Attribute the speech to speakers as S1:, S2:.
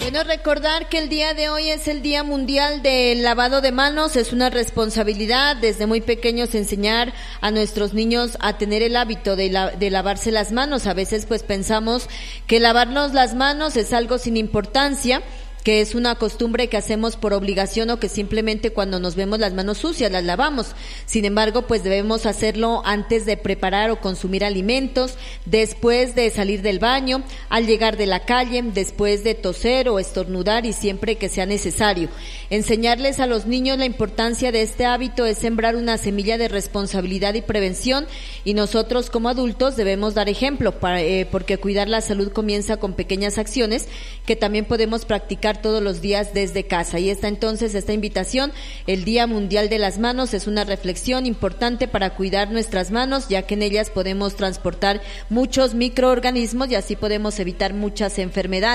S1: Bueno, recordar que el día de hoy es el Día Mundial del Lavado de Manos. Es una responsabilidad desde muy pequeños enseñar a nuestros niños a tener el hábito de lavarse las manos. A veces pues pensamos que lavarnos las manos es algo sin importancia, que es una costumbre que hacemos por obligación o que simplemente cuando nos vemos las manos sucias las lavamos. Sin embargo, pues debemos hacerlo antes de preparar o consumir alimentos, después de salir del baño, al llegar de la calle, después de toser o estornudar y siempre que sea necesario. Enseñarles a los niños la importancia de este hábito es sembrar una semilla de responsabilidad y prevención, y nosotros como adultos debemos dar ejemplo, porque cuidar la salud comienza con pequeñas acciones que también podemos practicar todos los días desde casa. Y está entonces esta invitación. El Día Mundial de las Manos es una reflexión importante para cuidar nuestras manos, ya que en ellas podemos transportar muchos microorganismos y así podemos evitar muchas enfermedades.